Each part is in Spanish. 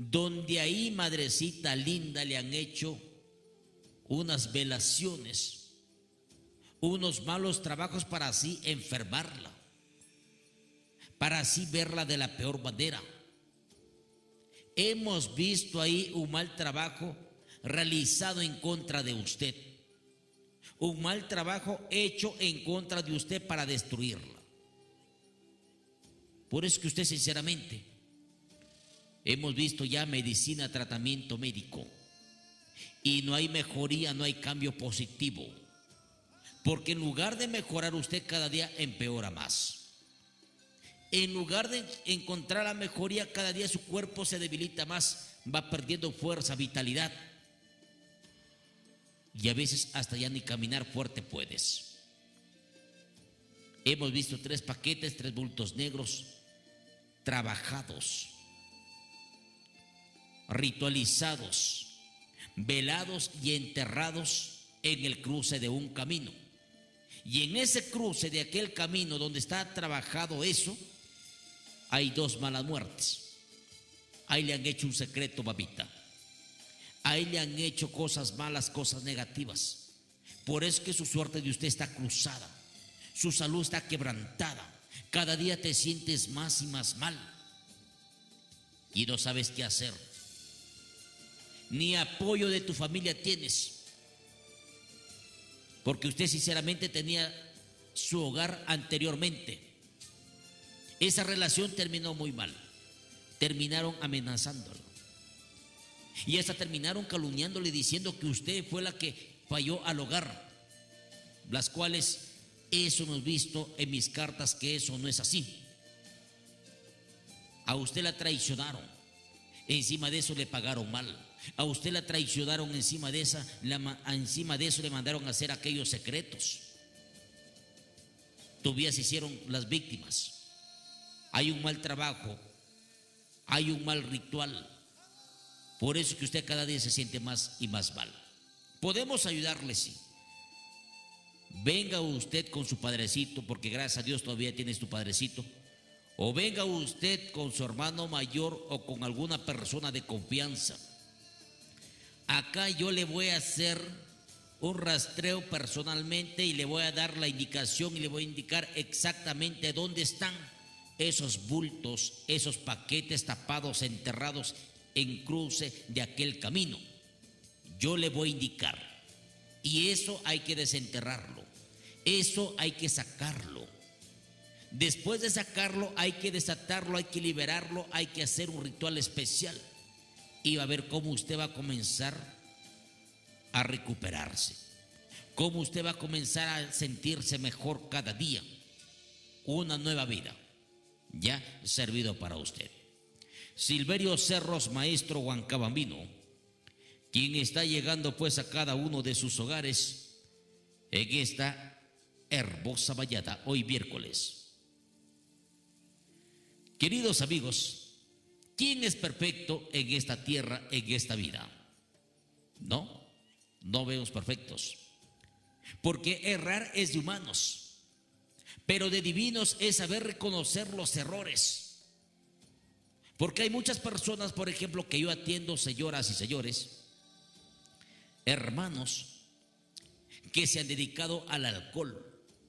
donde ahí, madrecita linda, le han hecho unas velaciones, unos malos trabajos para así enfermarla, para así verla de la peor manera. Hemos visto ahí un mal trabajo realizado en contra de usted, un mal trabajo hecho en contra de usted para destruirla. Por eso que usted, sinceramente, hemos visto ya medicina, tratamiento médico, y no hay mejoría, no hay cambio positivo, porque en lugar de mejorar usted cada día empeora más. En lugar de encontrar la mejoría, cada día su cuerpo se debilita más, va perdiendo fuerza, vitalidad, y a veces hasta ya ni caminar fuerte puedes. Hemos visto 3 paquetes, 3 bultos negros trabajados, ritualizados, velados y enterrados en el cruce de un camino. Y en ese cruce de aquel camino donde está trabajado eso, hay 2 malas muertes. Ahí le han hecho un secreto, babita. Ahí le han hecho cosas malas, cosas negativas. Por eso es que su suerte de usted está cruzada, su salud está quebrantada. Cada día te sientes más y más mal y no sabes qué hacer. Ni apoyo de tu familia tienes, porque usted sinceramente tenía su hogar anteriormente. Esa relación terminó muy mal, terminaron amenazándolo y hasta terminaron calumniándole, diciendo que usted fue la que falló al hogar, las cuales eso hemos visto en mis cartas que eso no es así. A usted la traicionaron, encima de eso le pagaron mal. A usted la traicionaron, encima de eso le mandaron a hacer aquellos secretos. Todavía se hicieron las víctimas. Hay un mal trabajo, hay un mal ritual. Por eso es que usted cada día se siente más y más mal. Podemos ayudarle, sí. Venga usted con su padrecito, porque gracias a Dios todavía tienes tu padrecito. O venga usted con su hermano mayor o con alguna persona de confianza. Acá yo le voy a hacer un rastreo personalmente y le voy a dar la indicación y le voy a indicar exactamente dónde están esos bultos, esos paquetes tapados, enterrados en cruce de aquel camino. Yo le voy a indicar. Y eso hay que desenterrarlo, eso hay que sacarlo. Después de sacarlo hay que desatarlo, hay que liberarlo, hay que hacer un ritual especial. Y va a ver cómo usted va a comenzar a recuperarse, cómo usted va a comenzar a sentirse mejor cada día. Una nueva vida ya servido para usted. Silverio Cerros, maestro huancabambino, quien está llegando pues a cada uno de sus hogares en esta hermosa mañana, hoy miércoles. Queridos amigos, ¿quién es perfecto en esta tierra, en esta vida? No vemos perfectos, porque errar es de humanos, pero de divinos es saber reconocer los errores. Porque hay muchas personas, por ejemplo, que yo atiendo, señoras y señores, hermanos que se han dedicado al alcohol.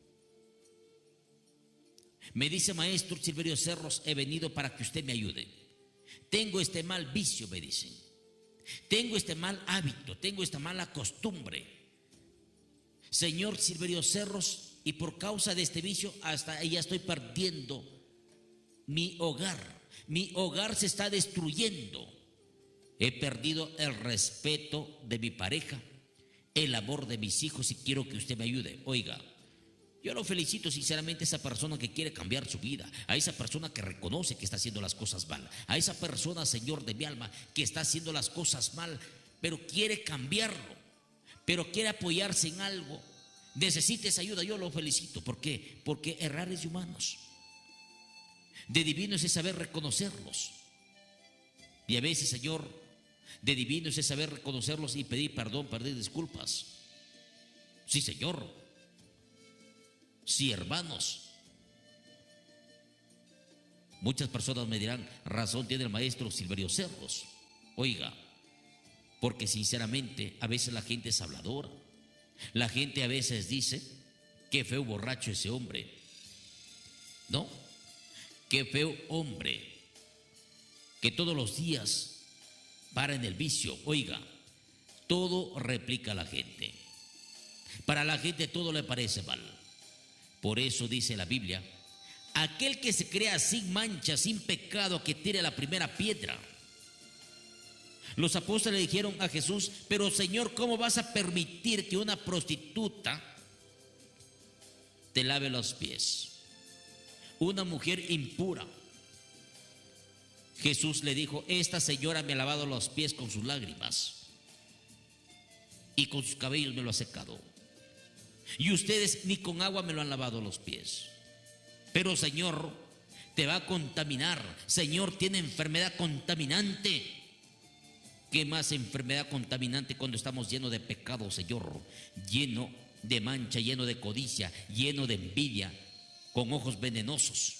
Me dice: maestro Silverio Cerros, he venido para que usted me ayude. Tengo este mal vicio, me dicen. Tengo este mal hábito, tengo esta mala costumbre. Señor Silverio Cerros, y por causa de este vicio hasta ya estoy perdiendo mi hogar. Mi hogar se está destruyendo. He perdido el respeto de mi pareja, el amor de mis hijos y quiero que usted me ayude. Oiga, yo lo felicito sinceramente a esa persona que quiere cambiar su vida, a esa persona que reconoce que está haciendo las cosas mal, a esa persona, Señor de mi alma, que está haciendo las cosas mal, pero quiere cambiarlo, pero quiere apoyarse en algo, necesita esa ayuda. Yo lo felicito. ¿Por qué? Porque errar es de humanos. De divinos es saber reconocerlos. Y a veces, Señor, de divinos es saber reconocerlos y pedir perdón, pedir disculpas. Sí, Señor. Sí, hermanos. Muchas personas me dirán: razón tiene el maestro Silverio Cerros. Oiga, porque sinceramente a veces la gente es habladora. La gente a veces dice, qué feo borracho ese hombre. ¿No? Qué feo hombre que todos los días para en el vicio. Oiga, todo replica a la gente. Para la gente todo le parece mal. Por eso dice la Biblia, aquel que se crea sin mancha, sin pecado, que tire la primera piedra. Los apóstoles le dijeron a Jesús, pero Señor, ¿cómo vas a permitir que una prostituta te lave los pies? Una mujer impura. Jesús le dijo, esta señora me ha lavado los pies con sus lágrimas y con sus cabellos me lo ha secado. Y ustedes ni con agua me lo han lavado los pies. Pero Señor, te va a contaminar. Señor, tiene enfermedad contaminante. ¿Qué más enfermedad contaminante cuando estamos llenos de pecado, Señor? Lleno de mancha, lleno de codicia, lleno de envidia, con ojos venenosos.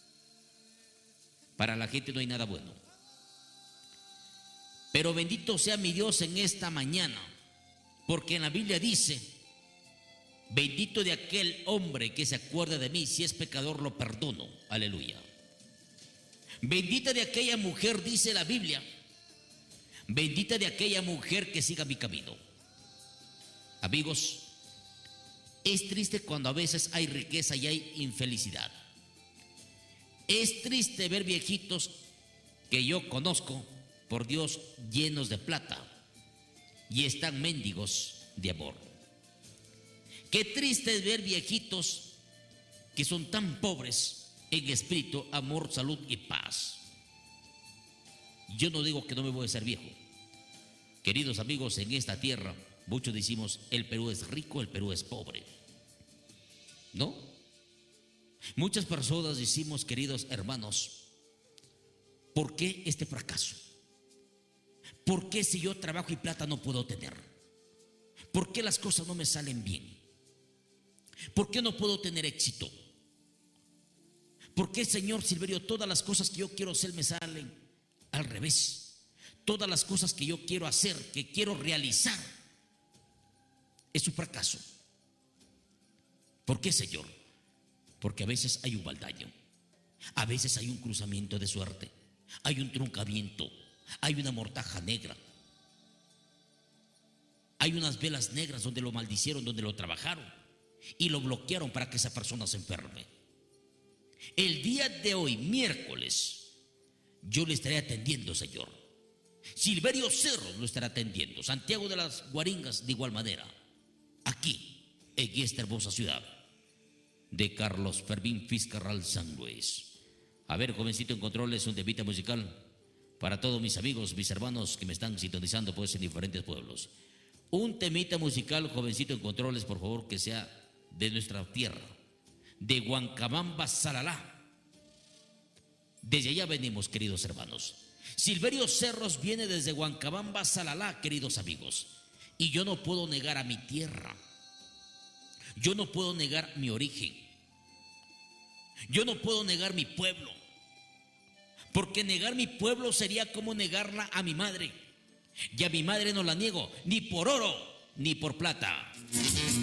Para la gente no hay nada bueno. Pero bendito sea mi Dios en esta mañana, porque en la Biblia dice, bendito de aquel hombre que se acuerda de mí, si es pecador lo perdono. Aleluya. Bendita de aquella mujer, dice la Biblia, bendita de aquella mujer que siga mi camino. Amigos, es triste cuando a veces hay riqueza y hay infelicidad. Es triste ver viejitos que yo conozco, por Dios, llenos de plata y están mendigos de amor. Qué triste es ver viejitos que son tan pobres en espíritu, amor, salud y paz. Yo no digo que no me voy a ser viejo. Queridos amigos, en esta tierra muchos decimos, el Perú es rico, el Perú es pobre. ¿No? Muchas personas decimos, queridos hermanos, ¿por qué este fracaso? ¿Por qué si yo trabajo y plata no puedo tener? ¿Por qué las cosas no me salen bien? ¿Por qué no puedo tener éxito? ¿Por qué, Señor Silverio, todas las cosas que yo quiero hacer me salen al revés? Todas las cosas que yo quiero hacer, que quiero realizar, es un fracaso. ¿Por qué, Señor? Porque a veces hay un baldaño, a veces hay un cruzamiento de suerte, hay un truncamiento, hay una mortaja negra, hay unas velas negras donde lo maldicieron, donde lo trabajaron y lo bloquearon para que esa persona se enferme. El día de hoy, miércoles, yo le estaré atendiendo, Señor. Silverio Cerros lo estará atendiendo, Santiago de las Guaringas de igual manera, aquí en esta hermosa ciudad de Carlos Fermín Fiscarral San Luis. A ver, jovencito en controles, un temita musical para todos mis amigos, mis hermanos que me están sintonizando pues en diferentes pueblos. Un temita musical, jovencito en controles, por favor, que sea de nuestra tierra, de Huancabamba, Salalá. Desde allá venimos, queridos hermanos. Silverio Cerros viene desde Huancabamba, Salalá, queridos amigos. Y yo no puedo negar a mi tierra. Yo no puedo negar mi origen. Yo no puedo negar mi pueblo. Porque negar mi pueblo sería como negarla a mi madre. Y a mi madre no la niego, ni por oro, ni por plata.